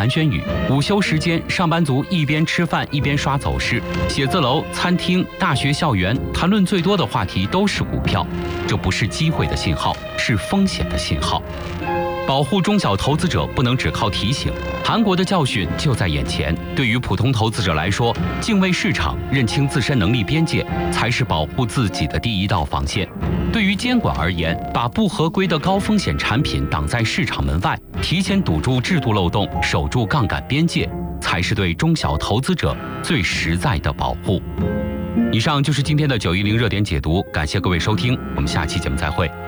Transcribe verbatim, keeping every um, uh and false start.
寒暄语。午休时间，上班族一边吃饭一边刷走势。写字楼、餐厅、大学校园，谈论最多的话题都是股票。这不是机会的信号，是风险的信号。保护中小投资者不能只靠提醒，韩国的教训就在眼前。对于普通投资者来说，敬畏市场、认清自身能力边界，才是保护自己的第一道防线。对于监管而言，把不合规的高风险产品挡在市场门外，提前堵住制度漏洞，守住杠杆边界，才是对中小投资者最实在的保护。以上就是今天的九一零热点解读，感谢各位收听，我们下期节目再会。